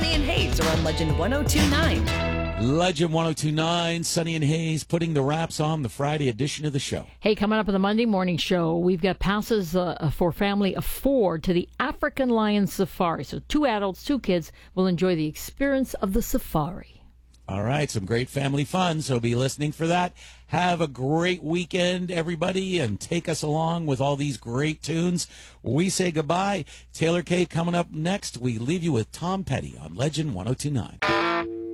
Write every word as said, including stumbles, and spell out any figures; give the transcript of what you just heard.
Sunny and Hayes are on Legend one oh two point nine. Legend one oh two point nine, Sunny and Hayes putting the wraps on the Friday edition of the show. Hey, coming up on the Monday morning show, we've got passes uh, for family of four to the African Lion Safari. So two adults, two kids will enjoy the experience of the safari. All right, some great family fun, so be listening for that. Have a great weekend, everybody, and take us along with all these great tunes. We say goodbye. Taylor Kay coming up next. We leave you with Tom Petty on Legend one oh two point nine.